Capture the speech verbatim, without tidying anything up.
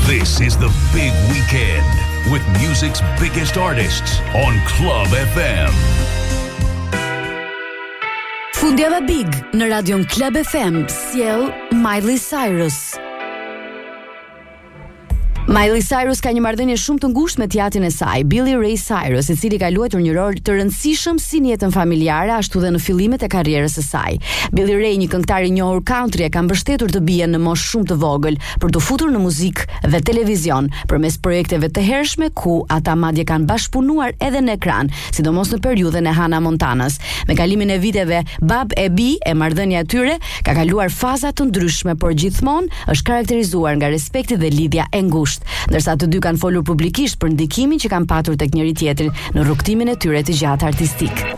This is the big weekend with music's biggest artists on Club F M. Fundjava Big në radion Club F M sjell Miley Cyrus. Miley Cyrus ka një marrëdhënie shumë të ngushtë me teatrin e saj, Billy Ray Cyrus, i cili ka luajtur një rol të rëndësishëm si në jetën familjare ashtu dhe në fillimet e karrierës së saj. Billy Ray, një këngëtar i njohur country, e ka mbështetur të bien në moshë shumë të vogël për të futur në muzikë dhe televizion përmes projekteve të hershme ku ata madje kanë bashkëpunuar edhe në ekran, sidomos në periudhën e Hannah Montanas. Me kalimin e viteve, Bab e Bi e marrëdhënia e tyre ka kaluar faza të ndryshme, por gjithmonë është karakterizuar nga respekti dhe lidhja e ngushtë. Ndërsa të dy kanë folur publikisht për ndikimin që kanë patur tek njëri tjetri në rrugtimin e tyre të gjatë artistik.